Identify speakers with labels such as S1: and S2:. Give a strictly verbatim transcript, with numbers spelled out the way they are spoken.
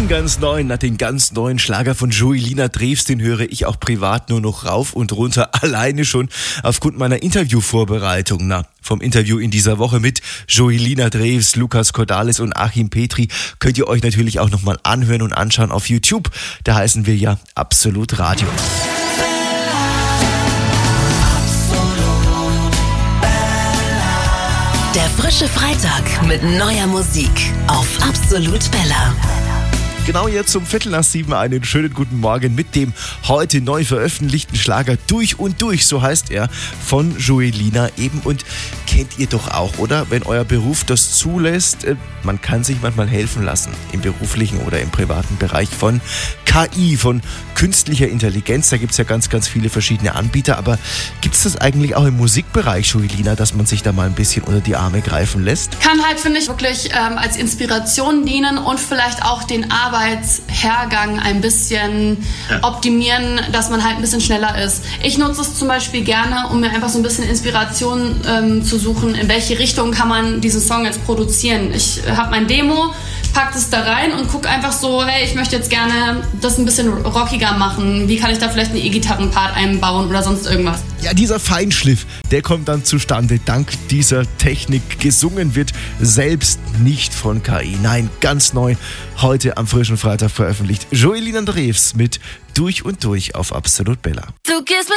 S1: diesen ganz neuen, na, den ganz neuen Schlager von Joelina Drews, den höre ich auch privat nur noch rauf und runter, alleine schon aufgrund meiner Interviewvorbereitung. Na, vom Interview in dieser Woche mit Joelina Drews, Lukas Cordalis und Achim Petri könnt ihr euch natürlich auch nochmal anhören und anschauen auf YouTube. Da heißen wir ja Absolut Radio.
S2: Der frische Freitag mit neuer Musik auf Absolut Bella.
S1: Genau jetzt um Viertel nach sieben einen schönen guten Morgen mit dem heute neu veröffentlichten Schlager Durch und Durch, so heißt er, von Joelina eben. Und kennt ihr doch auch, oder? Wenn euer Beruf das zulässt, man kann sich manchmal helfen lassen, im beruflichen oder im privaten Bereich von K I, von künstlicher Intelligenz. Da gibt es ja ganz, ganz viele verschiedene Anbieter. Aber gibt es das eigentlich auch im Musikbereich, Joelina, dass man sich da mal ein bisschen unter die Arme greifen lässt?
S3: Kann halt, finde ich, wirklich ähm, als Inspiration dienen und vielleicht auch den Arbeitshergang ein bisschen ja. optimieren, dass man halt ein bisschen schneller ist. Ich nutze es zum Beispiel gerne, um mir einfach so ein bisschen Inspiration ähm, zu suchen, in welche Richtung kann man diesen Song jetzt produzieren. Ich habe mein Demo, pack es da rein und gucke einfach so, hey, ich möchte jetzt gerne das ein bisschen rockiger machen. Wie kann ich da vielleicht einen E-Gitarren-Part einbauen oder sonst irgendwas?
S1: Ja, dieser Feinschliff, der kommt dann zustande dank dieser Technik. Gesungen wird selbst nicht von K I. Nein, ganz neu, heute am frischen Freitag veröffentlicht. Joelina Drews mit Durch und Durch auf Absolut Bella.
S2: Du gehst